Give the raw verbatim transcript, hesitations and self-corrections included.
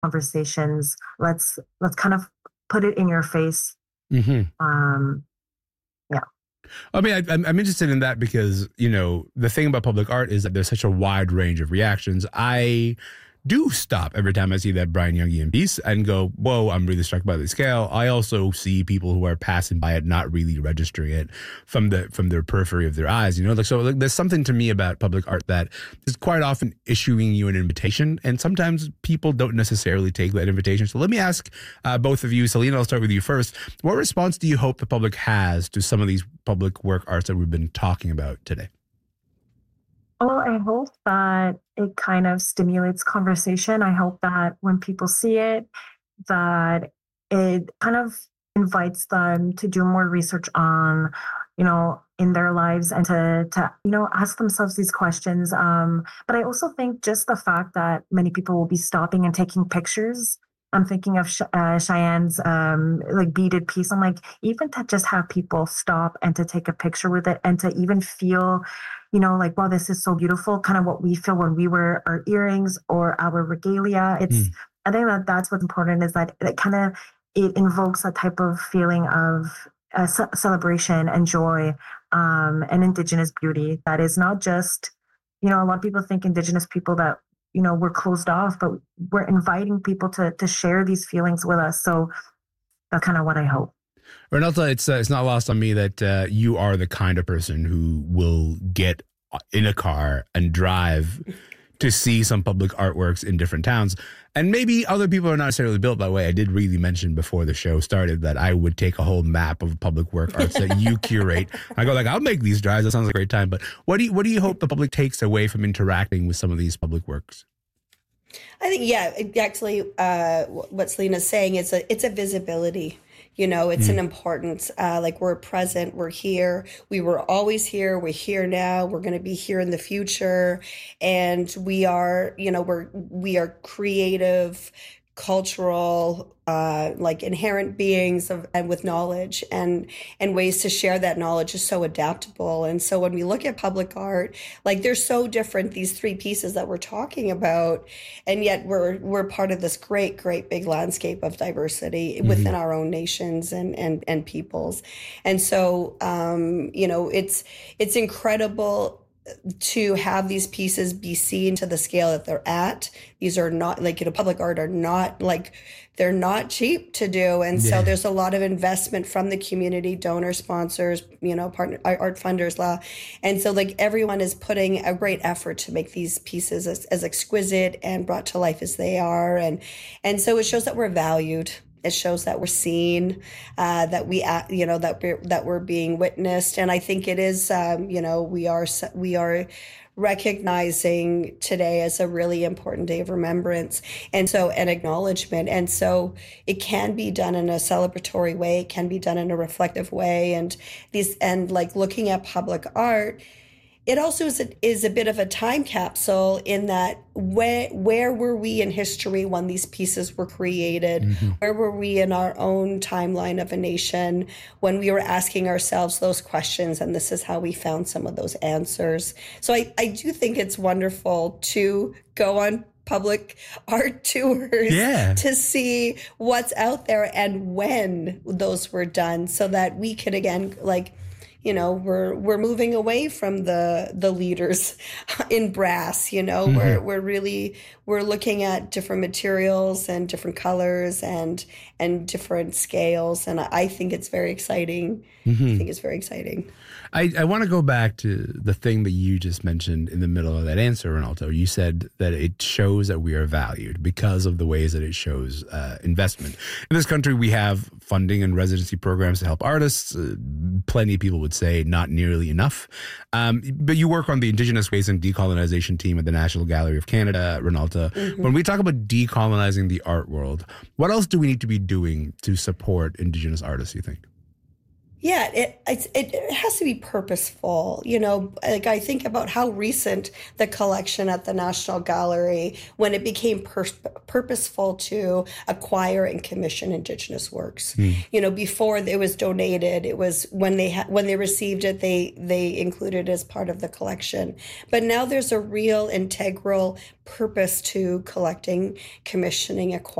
conversations. Let's let's kind of put it in your face. Mm-hmm. Um, yeah. I mean, I, I'm I'm interested in that because, you know, the thing about public art is that there's such a wide range of reactions. I do stop every time I see that Brian Youngian piece and go, whoa, I'm really struck by the scale. I also see people who are passing by it, not really registering it from the from their periphery of their eyes. You know, like so like, there's something to me about public art that is quite often issuing you an invitation, and sometimes people don't necessarily take that invitation. So let me ask uh, both of you, Selena, I'll start with you first. What response do you hope the public has to some of these public work arts that we've been talking about today? Well, I hope that it kind of stimulates conversation. I hope that when people see it, that it kind of invites them to do more research on, you know, in their lives and to, to you know, ask themselves these questions. Um, but I also think just the fact that many people will be stopping and taking pictures. I'm thinking of uh, Cheyenne's um, like beaded piece. I'm like, even to just have people stop and to take a picture with it and to even feel, you know, like, wow, this is so beautiful, kind of what we feel when we wear our earrings or our regalia. It's, mm. I think that that's what's important is that it kind of, it invokes a type of feeling of uh, ce- celebration and joy um, and Indigenous beauty that is not just, you know, a lot of people think Indigenous people that, you know, we're closed off, but we're inviting people to to share these feelings with us. So that's kind of what I hope. Renalta, it's uh, it's not lost on me that uh, you are the kind of person who will get in a car and drive to see some public artworks in different towns. And maybe other people are not necessarily built that way. I did really mention before the show started that I would take a whole map of public work arts that you curate. I go like, I'll make these drives. That sounds like a great time. But what do you, what do you hope the public takes away from interacting with some of these public works? I think, yeah, actually, uh, what Selena's saying is a, it's a visibility. You know, it's mm. an importance, uh, like we're present, we're here, we were always here, we're here now, we're going to be here in the future. And we are, you know, we're, we are creative, cultural, uh, like inherent beings of, and with knowledge and, and ways to share that knowledge is so adaptable. And so when we look at public art, like they're so different, these three pieces that we're talking about, and yet we're, we're part of this great, great big landscape of diversity mm-hmm. within our own nations and, and, and peoples. And so, um, you know, it's, it's incredible to have these pieces be seen to the scale that they're at. These are not like, you know, public art are not like, they're not cheap to do. And yeah. so there's a lot of investment from the community, donor sponsors, you know, partner art funders law. And so like everyone is putting a great effort to make these pieces as, as exquisite and brought to life as they are. And, and so it shows that we're valued. It shows that we're seen, uh, that we, you know, that we're, that we're being witnessed. And I think it is, um, you know, we are, we are recognizing today as a really important day of remembrance. And so, an acknowledgement. And so it can be done in a celebratory way. It can be done in a reflective way. And these, and like looking at public art, it also is a, is a bit of a time capsule in that where, where were we in history when these pieces were created? Mm-hmm. Where were we in our own timeline of a nation when we were asking ourselves those questions? And this is how we found some of those answers. So I, I do think it's wonderful to go on public art tours yeah. to see what's out there and when those were done so that we could, again, like, you know, we're we're moving away from the the leaders in brass, you know, mm-hmm. we're we're really we're looking at different materials and different colors and and different scales. And I think it's very exciting. Mm-hmm. I think it's very exciting. I, I want to go back to the thing that you just mentioned in the middle of that answer, Renalta. You said that it shows that we are valued because of the ways that it shows uh, investment. In this country, we have funding and residency programs to help artists. Uh, plenty of people would say not nearly enough. Um, but you work on the Indigenous Ways and Decolonization team at the National Gallery of Canada, Renalta. Mm-hmm. When we talk about decolonizing the art world, what else do we need to be doing to support Indigenous artists, you think? Yeah, it, it it has to be purposeful. You know, like I think about how recent the collection at the National Gallery, when it became pur- purposeful to acquire and commission Indigenous works. Mm. You know, before it was donated, it was when they ha- when they received it, they they included it as part of the collection. But now there's a real integral purpose to collecting, commissioning, acquiring.